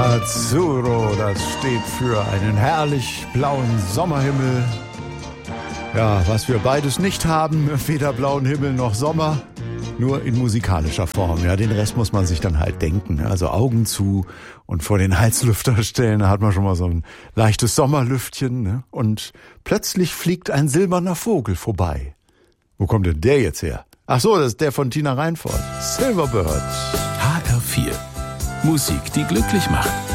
Azzurro, das steht für einen herrlich blauen Sommerhimmel. Ja, was wir beides nicht haben, weder blauen Himmel noch Sommer, nur in musikalischer Form. Ja, den Rest muss man sich dann halt denken. Also Augen zu und vor den Heizlüfter stellen, da hat man schon mal so ein leichtes Sommerlüftchen. Ne? Und plötzlich fliegt ein silberner Vogel vorbei. Wo kommt denn der jetzt her? Ach so, das ist der von Tina Reinfort. Silverbird. HR4. Musik, die glücklich macht.